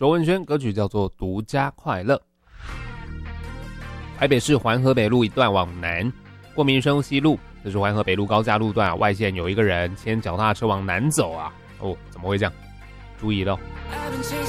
周文轩歌曲叫做《独家快乐》。台北市环河北路一段往南，过民生西路，这是环河北路高架路段外线有一个人牵脚踏车往南走啊，怎么会这样？注意咯。